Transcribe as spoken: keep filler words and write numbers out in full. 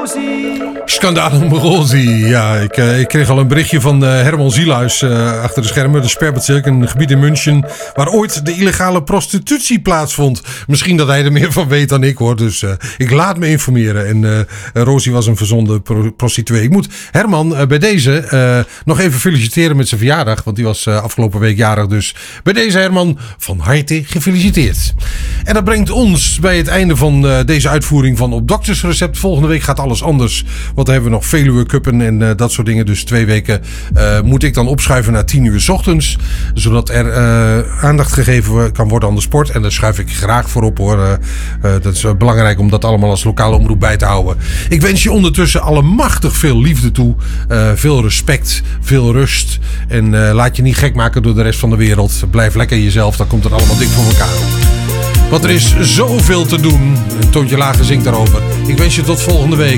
Scandalum Rosie. Ja, ik, uh, ik kreeg al een berichtje van uh, Herman Zielhuis uh, achter de schermen. De Sperbetzirk, een gebied in München waar ooit de illegale prostitutie plaatsvond. Misschien dat hij er meer van weet dan ik, hoor. Dus uh, ik laat me informeren. En uh, Rosie was een verzonden pro- prostituee. Ik moet Herman uh, bij deze uh, nog even feliciteren met zijn verjaardag. Want die was uh, afgelopen week jarig. Dus bij deze, Herman, van harte gefeliciteerd. En dat brengt ons bij het einde van uh, deze uitvoering van Op Dokters Recept. Volgende week gaat alles anders. Want dan hebben we nog Veluwe Cuppen en uh, dat soort dingen. Dus twee weken uh, moet ik dan opschuiven naar tien uur 's ochtends. Zodat er uh, aandacht gegeven kan worden aan de sport. En daar schuif ik graag voor op, hoor. Uh, uh, dat is uh, belangrijk om dat allemaal als lokale omroep bij te houden. Ik wens je ondertussen allemachtig veel liefde toe. Uh, veel respect, veel rust. En uh, laat je niet gek maken door de rest van de wereld. Blijf lekker jezelf, dan komt het allemaal dik voor elkaar. Want er is zoveel te doen. Toontje Lager zingt daarover. Ik wens je tot volgende week.